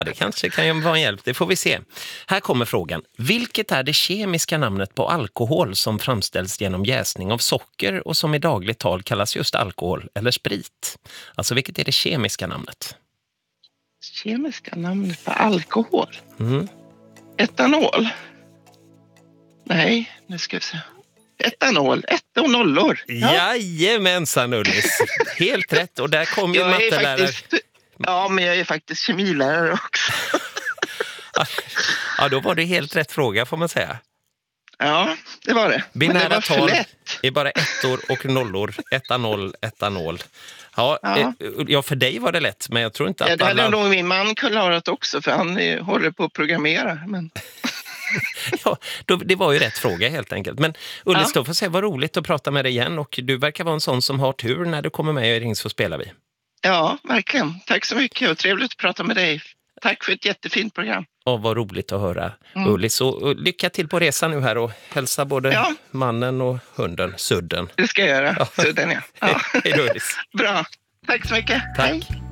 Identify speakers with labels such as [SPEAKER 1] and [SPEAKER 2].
[SPEAKER 1] Det kanske kan ju vara en hjälp, det får vi se. Här kommer frågan. Vilket är det kemiska namnet på alkohol som framställs genom jäsning av socker och som i dagligt tal kallas just alkohol eller sprit? Alltså vilket är det kemiska namnet?
[SPEAKER 2] Kemiska namnet på alkohol?
[SPEAKER 1] Mm.
[SPEAKER 2] Etanol? Nej, nu ska vi se. Etanol, 1 och 0.
[SPEAKER 1] Jajamensan, Ullis. Helt rätt. Och där kom ju mattelärare.
[SPEAKER 2] Ja, men jag är faktiskt kemilärare också.
[SPEAKER 1] Ja, då var det helt rätt fråga får man säga.
[SPEAKER 2] Ja, det var det.
[SPEAKER 1] Binära tal är bara ettor och nollor. Etanol. Ja, för dig var det lätt, men jag tror inte att
[SPEAKER 2] det hade nog min man klarat också, för han håller på att programmera. Men...
[SPEAKER 1] Ja, det var ju rätt fråga helt enkelt. Men Ullis, då får säga, vad roligt att prata med dig igen. Och du verkar vara en sån som har tur när du kommer med i Ring så spelar vi.
[SPEAKER 2] Ja, verkligen. Tack så mycket och trevligt att prata med dig. Tack för ett jättefint program.
[SPEAKER 1] Och vad roligt att höra, Ullis. Och lycka till på resan nu här och hälsa både mannen och hunden, Sudden.
[SPEAKER 2] Det ska jag göra, Sudden, ja.
[SPEAKER 1] Hej då, Ullis.
[SPEAKER 2] Bra. Tack så mycket.
[SPEAKER 1] Tack.
[SPEAKER 2] Hej.